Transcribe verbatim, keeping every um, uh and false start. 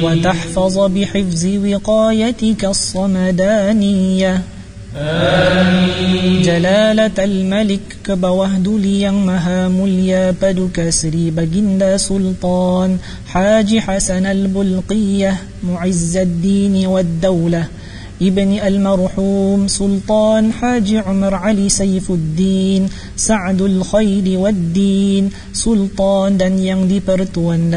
وتحفظ بحفظ وقايتك الصمدانية. آمين. جلالة الملك كبوهد ليang maha mulya paduka Sri Baginda Sultan Haji Hasan al-Bulqiyah معز الدين والدولة ابن المرحوم سلطان حاج عمر علي سيف الدين سعد الخير والدين سلطان dan yang dipertuan